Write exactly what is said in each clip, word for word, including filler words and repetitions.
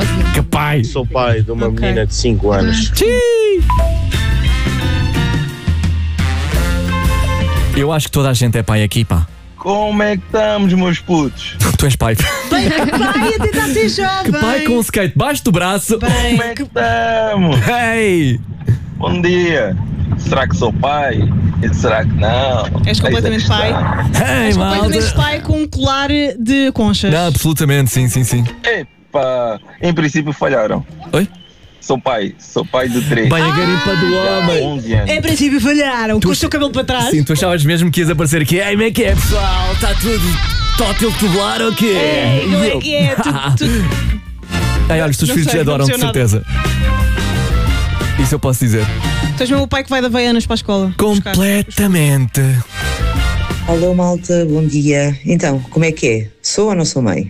Óbvio. Que pai. Sou pai de uma Ok. menina de cinco anos. Eu acho que toda a gente é pai aqui, pá. Como é que estamos, meus putos? Tu és pai. Bem, que pai, a tentar ser jovem. Que pai com um skate baixo do braço. Como é que estamos? Hey! Bom dia. Será que sou pai? E será que não? És completamente Eis a pai. questão. Hey, És malta. completamente pai com um colar de conchas. Não, absolutamente, sim, sim, sim. Epá, em princípio falharam. Oi? Sou pai, sou pai de três. Bem, a garimpa do Já há homem. onze anos. Em princípio falharam, com o seu cabelo para trás. Sim, tu achavas mesmo que ias aparecer aqui. Ei, como é que é, pessoal? Está tudo tótil tubular ou quê? Ei, como é que é? Tu, tu... Ai, olha, os teus Não filhos sei, não adoram, de percebo certeza. Isso eu posso dizer. Tu és mesmo o pai que vai da Havaianas para a escola. buscar. Completamente. Alô malta, bom dia. Então, como é que é? Sou ou não sou mãe?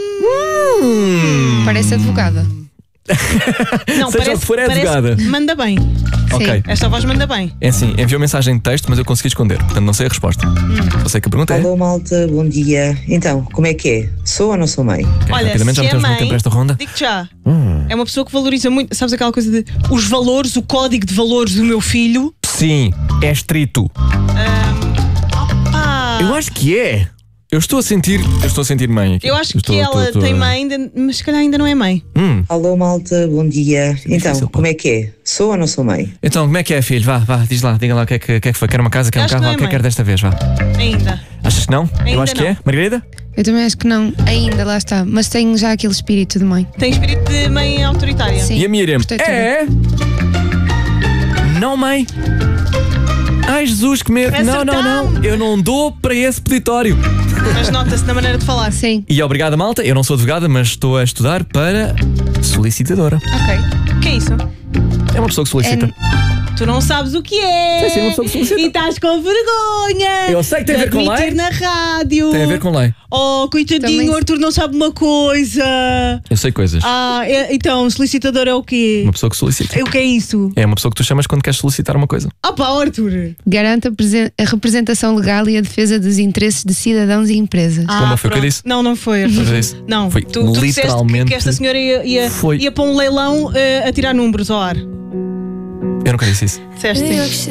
Hum. Parece advogada. Não, Seja parece, o que for, é parece advogada. que manda bem. Ok. Sim. Esta voz manda bem. É assim, enviou mensagem de texto, mas eu consegui esconder. Portanto, não sei a resposta. Eu sei que a pergunta é. Alô malta, bom dia. Então, como é que é? Sou ou não sou mãe? Ok, Olha, rapidamente, já se é metemos muito mãe, tempo nesta ronda. digo-te já. Hum. É uma pessoa que valoriza muito. Sabes aquela coisa de os valores, o código de valores do meu filho? Sim, é estrito. Pá, Eu acho que é. Eu estou a sentir. Eu estou a sentir mãe aqui. eu acho que estou, ela estou- estou tem a- mãe, ainda, mas se calhar ainda não é mãe. Hum. Alô malta, bom dia. Então, difícil, pá. como é que é? Sou ou não sou mãe? Então, como é que é, filho? Vá, vá, diz lá, diga lá o que é que, o que, é que foi. Quer uma casa, quer um Acho que carro, não vá, é o que é que mãe. quer desta vez, vá. Ainda. Achas que não? eu Ainda acho que não. é. Margarida? Eu também acho que não. Ainda, lá está. Mas tenho já aquele espírito de mãe. Tem espírito de mãe autoritária. Sim. E a Miriam? Protetora. É. Não, mãe. Ai, Jesus, que medo. Não, não, não. Eu não dou para esse peditório. Mas nota-se na maneira de falar. Sim. E obrigada, malta. Eu não sou advogada, mas estou a estudar para solicitadora. Ok. O que é isso? É uma pessoa que solicita. Tu não sabes o que é. Sim, sim, uma pessoa que solicita. E estás com vergonha. Eu sei que tem a ver com de lei. admitir na rádio. Tem a ver com lei. Oh, coitadinho, Também- o Arthur não sabe uma coisa. Eu sei coisas. Ah, é- então, solicitador é o quê? Uma pessoa que solicita. É o que é isso? É uma pessoa que tu chamas quando queres solicitar uma coisa. Ah pá, Arthur. Garante a, presen- a representação legal e a defesa dos interesses de cidadãos e empresas. Ah, Como foi o que eu pronto. disse? Não, não foi, Arthur. Foi isso? Não, Foi tu, tu disseste que, literalmente- que esta senhora ia, ia, Foi. ia para um leilão eh, a tirar números ao ar. Eu nunca disse isso. Disseste sim.